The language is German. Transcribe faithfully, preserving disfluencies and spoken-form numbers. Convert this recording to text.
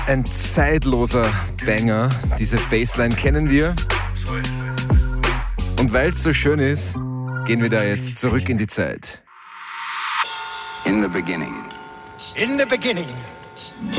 Ein zeitloser Banger. Diese Bassline kennen wir. Und weil es so schön ist, gehen wir da jetzt zurück in die Zeit. In the beginning. In the beginning.